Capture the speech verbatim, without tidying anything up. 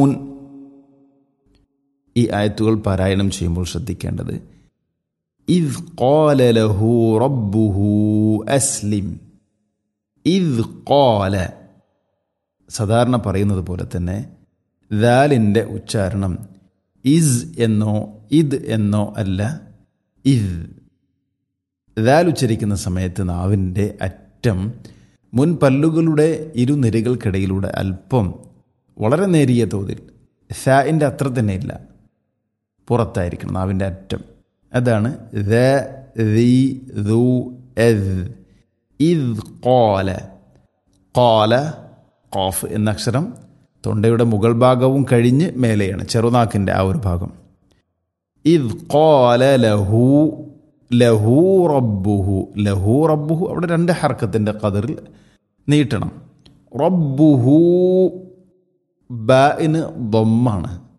ഈ ആയത്തുകൾ പാരായണം ചെയ്യുമ്പോൾ ശ്രദ്ധിക്കേണ്ടത് ഇദ് ഖാല ലഹു റബ്ബുഹു അസ്ലിം. ഇദ് ഖാല സാധാരണ പറയുന്നത് പോലെ തന്നെ ദാലിൻ്റെ ഉച്ചാരണം ഇസ് എന്നോ ഇദ് എന്നോ അല്ല, ഇദ്. ദാൽ ഉച്ചരിക്കുന്ന സമയത്ത് നാവിൻ്റെ അറ്റം മുൻ പല്ലുകളുടെ ഇരുനിരകൾക്കിടയിലൂടെ അല്പം വളരെ നേരിയ തോതിൽ സാഇൻ്റെ അത്ര തന്നെ ഇല്ല, പുറത്തായിരിക്കണം നാവിൻ്റെ അറ്റം. അതാണ് ദ ദി ദു എദ്. ഇദ് ഖാല. ഖാല ഖാഫ് എന്ന അക്ഷരം തൊണ്ടയുടെ മുകൾ ഭാഗവും കഴിഞ്ഞ് മേലെയാണ്, ചെറുനാക്കിൻ്റെ ആ ഒരു ഭാഗം. ഇദ് ഖാല ലഹു ലഹു റബ്ബുഹു. ലഹു റബ്ബുഹു അവിടെ രണ്ട് ഹർക്കത്തിൻ്റെ ഖദറിൽ നീട്ടണം. റബ്ബുഹു ബാഇന് ദമ്മാണ്.